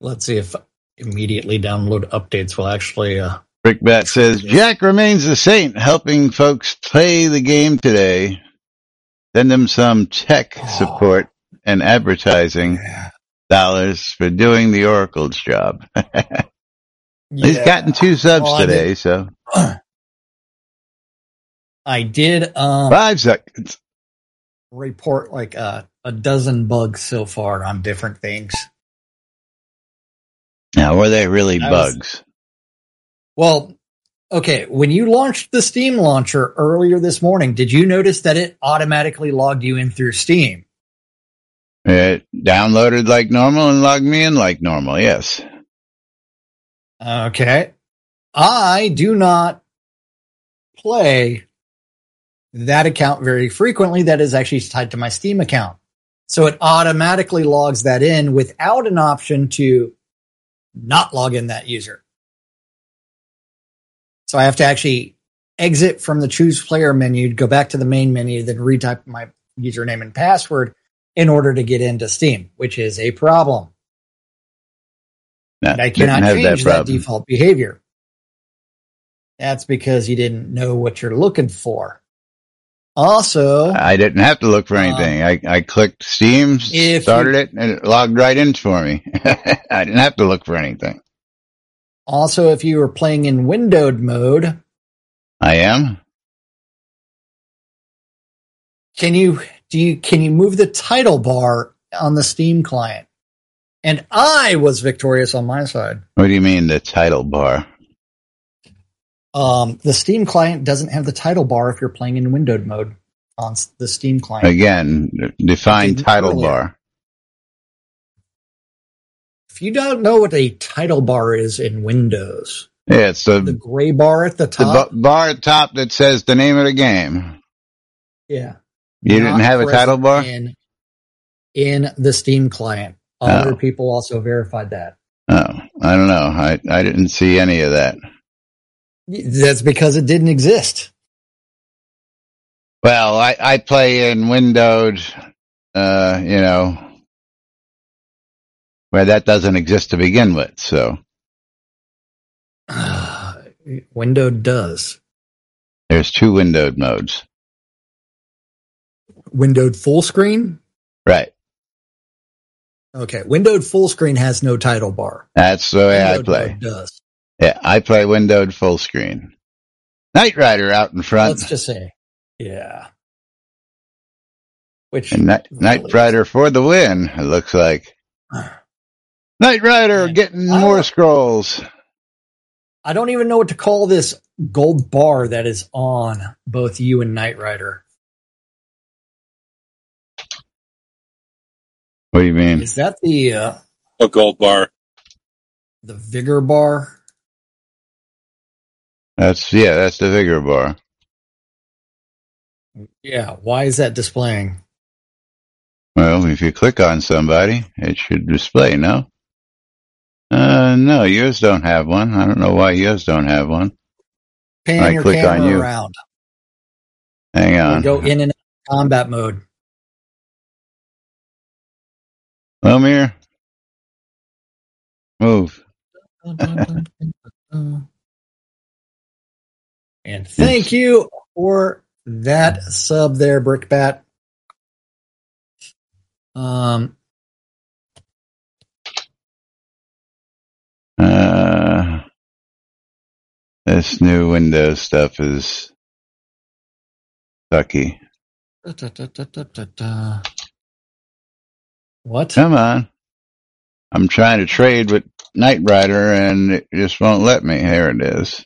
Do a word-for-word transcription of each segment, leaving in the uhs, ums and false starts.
Let's see if immediately download updates will actually... Uh, Brickbat says, Jack remains the saint, helping folks play the game today. Send them some tech oh, support and advertising yeah. dollars for doing the Oracle's job. yeah. He's gotten two subs well, today, did, so... I did... Um, Five seconds. Report like uh, a dozen bugs so far on different things. Now, were they really I bugs? Was, well, okay, when you launched the Steam launcher earlier this morning, did you notice that it automatically logged you in through Steam? It downloaded like normal and logged me in like normal, yes. Okay. I do not play that account very frequently. That is actually tied to my Steam account. So it automatically logs that in without an option to not log in that user. So I have to actually exit from the choose player menu, go back to the main menu, then retype my username and password in order to get into Steam, which is a problem. No, and I cannot change that, that default behavior. That's because you didn't know what you're looking for. Also, I didn't have to look for anything. Um, I, I clicked Steam, started you, it, and it logged right in for me. I didn't have to look for anything. Also, if you were playing in windowed mode, I am. Can you do you can you move the title bar on the Steam client? And I was victorious on my side. What do you mean the title bar? Um, the Steam client doesn't have the title bar if you're playing in windowed mode on the Steam client. Again, define title earlier. bar. If you don't know what a title bar is in Windows, yeah, it's the, the gray bar at the top. The bar at the top that says the name of the game. Yeah. You didn't have a title bar? In, in the Steam client. Other oh. people also verified that. Oh, I don't know. I, I didn't see any of that. That's because it didn't exist. Well, I, I play in windowed, uh, you know, where that doesn't exist to begin with, so. Uh, windowed does. There's two windowed modes. Windowed full screen? Right. Okay, windowed full screen has no title bar. That's the way windowed I play. Does. Yeah, I play windowed full screen. Knight Rider out in front. Let's just say, yeah. Which and Knight, really Knight Rider for the win, it looks like. Knight Rider yeah. getting more scrolls. I don't even know what to call this gold bar that is on both you and Knight Rider. What do you mean? Is that the... Uh, a gold bar. The vigor bar? That's, yeah, that's the vigor bar. Yeah, why is that displaying? Well, if you click on somebody, it should display, no? Uh, no, yours don't have one. I don't know why yours don't have one. Pan I your click camera on you. Around. Hang on. Or go in and out of combat mode. Lomir, move. And thank you for that sub there, Brickbat. Um, uh, this new Windows stuff is sucky. Da, da, da, da, da, da. What? Come on. I'm trying to trade with Knight Rider and it just won't let me. Here it is.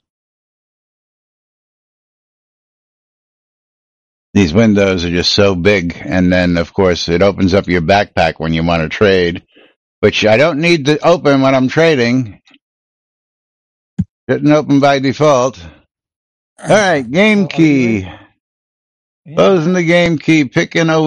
These windows are just so big. And then, of course, it opens up your backpack when you want to trade, which I don't need to open when I'm trading. Didn't open by default. All right, game key. Closing the game key, picking a